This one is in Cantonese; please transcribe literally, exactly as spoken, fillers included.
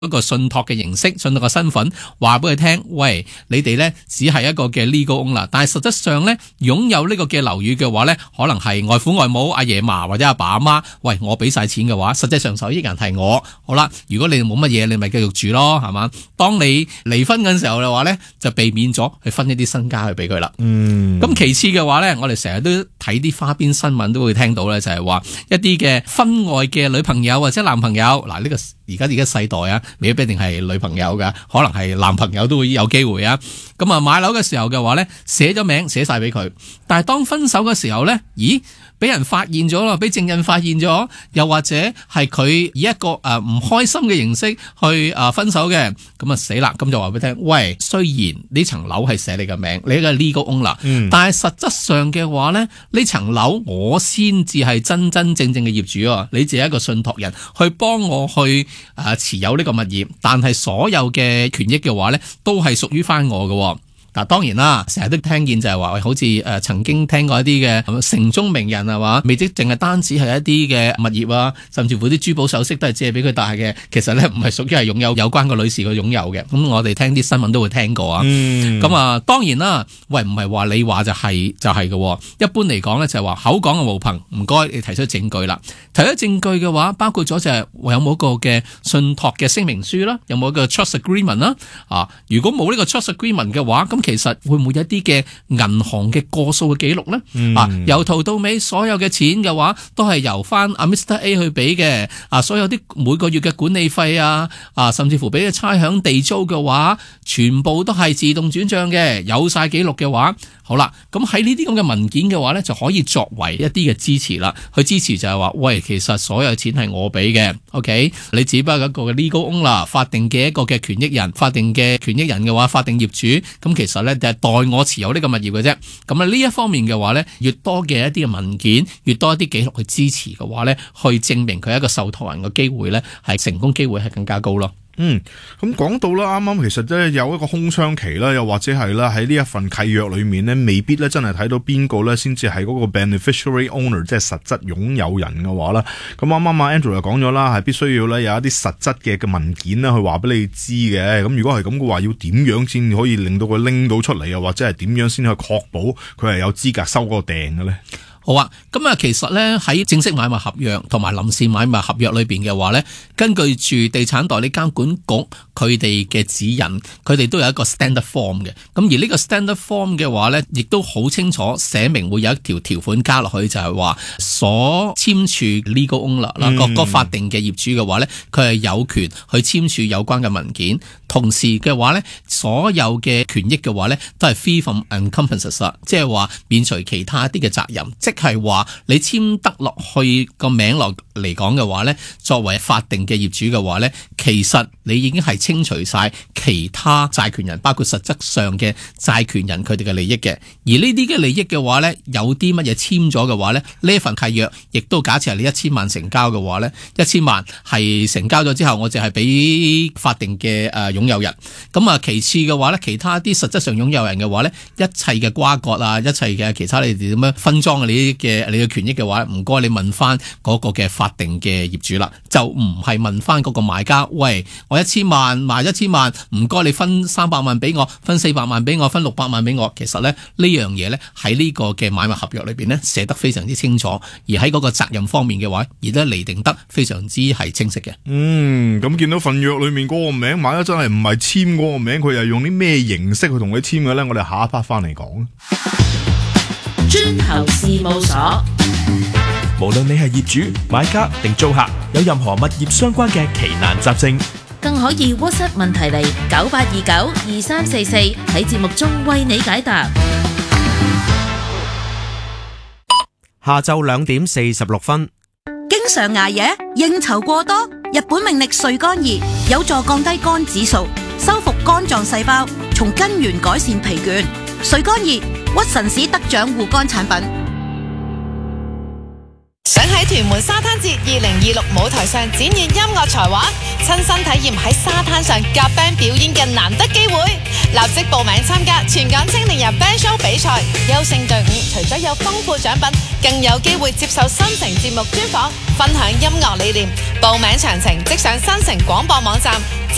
一個信託嘅形式，信託嘅身份，話俾佢聽，喂，你哋咧只係一個嘅 legal owner，但係實質上咧擁有呢個嘅樓宇嘅話咧，可能係外父外母、阿爺嫲或者阿爸阿媽，喂，我俾晒錢嘅話，實際上受益人係我。好啦，如果你冇乜嘢，你咪繼續住咯，係嘛？當你離婚嘅時候嘅話咧，就避免咗去分一啲身家去俾佢啦。嗯，咁其次嘅話咧，我哋成日都睇啲花邊新聞都會聽到咧，就係話一啲嘅婚外嘅女朋友或者男朋友，嗱呢個而家而家世代啊。未必一定係女朋友噶，可能係男朋友都會有機會啊。咁啊，買樓嘅時候嘅話咧，寫咗名寫晒俾佢，但係當分手嘅時候咧，咦，俾人發現咗咯，俾證人發現咗，又或者係佢以一個誒唔開心嘅形式去誒分手嘅，咁啊死啦！咁就話俾你聽，喂，雖然呢層樓係寫你嘅名，你一個 legal owner，嗯，但係實質上嘅話咧，呢層樓我先至係真真正正嘅業主啊！你只係一個信託人，去幫我去誒持有呢個物業，但係所有嘅權益嘅話咧，都係屬於翻我嘅。嗱，當然啦，成日都聽見就係話，好似誒曾經聽過一啲嘅城中名人係嘛，未必淨係單止係一啲嘅物業啊，甚至乎啲珠寶首飾都係借俾佢戴嘅，其實咧唔係屬於係擁有有關個女士嘅擁有嘅。咁我哋聽啲新聞都會聽過啊。咁、嗯、啊，當然啦，喂，唔係話你話就係、是、就係、是、嘅。一般嚟講咧就係話口講嘅無憑，唔該你提出證據啦。提出證據嘅話，包括咗就係有冇個嘅信託嘅聲明書啦，有冇個 trust agreement 啦。啊，如果冇呢個 trust agreement 嘅話，咁其實會唔會有一啲嘅銀行嘅過數嘅記錄咧？嗯、啊，由頭到尾所有嘅錢嘅話，都係由翻阿 Mister A 去俾嘅。啊，所有啲每個月嘅管理費啊，啊，甚至乎俾嘅差餉地租嘅話，全部都係自動轉賬嘅，有晒記錄嘅話，好啦，咁喺呢啲咁嘅文件嘅話咧，就可以作為一啲嘅支持啦。去支持就係話，喂，其實所有錢係我俾嘅 ，OK？ 你只不過一個嘅 legal owner，法定嘅一個嘅權益人，法定嘅權益人嘅話，法定業主，咁其實咧就係代我持有呢個物業嘅啫。咁啊呢一方面嘅話咧，越多嘅一啲嘅文件，越多一啲記錄去支持嘅話咧，去證明佢係一個受託人嘅機會咧，係成功機會係更加高咯。 嗯，咁講到啦，啱啱其實咧有一個空窗期啦，又或者係啦喺呢一份契約裏面咧，未必咧真係睇到邊個咧先至係嗰個 beneficiary owner， 即係實質擁有人嘅話啦。咁啱啱阿 Andrew 又講咗啦，係必須要咧有一啲實質嘅嘅文件啦，去話俾你知嘅。咁如果係咁嘅話，要點樣先可以令到佢拎到出嚟，又或者係點樣先去確保佢係有資格收嗰個訂嘅咧？ 好啊，咁啊，其實咧喺正式買賣合約同埋臨時買賣合約裏邊嘅話咧，根據住地產代理監管局佢哋嘅指引，佢哋都有一個 standard form 嘅。咁而呢個 standard form 嘅話咧，亦都好清楚寫明會有一條條款加落去，就係話所簽署 legal owner 啦，個個法定嘅業主嘅話咧，佢係有權去簽署有關嘅文件。同時嘅話咧，所有嘅權益嘅話咧，都係 free from encumbrances 啦，即係話免除其他一啲嘅責任。即係話你簽得落去個名落嚟講嘅話咧，作為法定嘅業主嘅話咧，其實你已經係清除晒其他債權人，包括實質上嘅債權人佢哋嘅利益嘅。而呢啲嘅利益嘅話咧，有啲乜嘢簽咗嘅話咧，呢份契約亦都假設係你一千萬成交嘅話咧，一千萬係成交咗之後，我就係俾法定嘅誒擁有人。咁啊，其次嘅話咧，其他啲實質上擁有人嘅話咧，一切嘅瓜葛啊，一切嘅其他你哋點樣分裝嘅你嘅你嘅權益嘅話，唔該你問翻嗰個嘅法定嘅業主啦，就唔係問翻嗰個買家。喂，我一千萬賣一千萬，唔該你分三百萬俾我，分四百萬俾我，分六百萬俾我。其實咧呢樣嘢咧喺呢個嘅買賣合約裏邊咧寫得非常之清楚，而喺嗰個責任方面嘅話，亦都釐定得非常之係清晰嘅。 嗯，咁見到份約裏面嗰個名買咗真係唔係簽嗰個名，佢又用啲咩形式去同你簽嘅咧？我哋下一 part 翻嚟講。 專投事務所， 無論你係業主、買家定租客，有任何物業相關嘅奇難雜症， 更可以 WhatsApp 問題嚟九八二九二三四四，喺節目中為你解答。 下晝兩點四十六分。 經常捱夜、應酬過多，日本命力睡肝儀有助降低肝指數，修復肝臟細胞，從根源改善疲倦。睡肝儀屈臣氏得獎護肝產品。 想喺屯門沙灘節二零二六舞台上展現音樂才華，親身體驗喺沙灘上夾 band 表演嘅難得機會，立即報名參加全港青年人 band show 比賽。優勝隊伍除咗有豐富獎品，更有機會接受新城節目專訪，分享音樂理念。報名詳情即上新城廣播網站。